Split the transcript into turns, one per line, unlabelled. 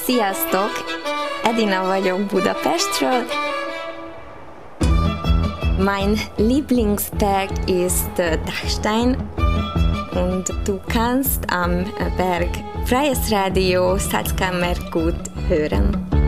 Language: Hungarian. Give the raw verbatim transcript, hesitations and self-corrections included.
Sziasztok! Edina vagyok Budapestről. Mein Lieblingsberg ist Dachstein und du kannst am Berg Freies Radio Salzkammergut hören.